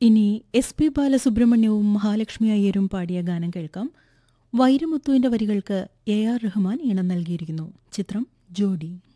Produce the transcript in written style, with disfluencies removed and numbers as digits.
ഇനി S P ബാലസുബ്രഹ്മണ്യവും Mahalakshmi അയ്യരും പാടിയ ഗാനം കേൾക്കാം. വൈരമുത്തുവിന്റെ വരികൾക്ക് എ ആർ റഹ്മാൻ ഈണം നൽകിയിരിക്കുന്നു. ചിത്രം ജോഡി.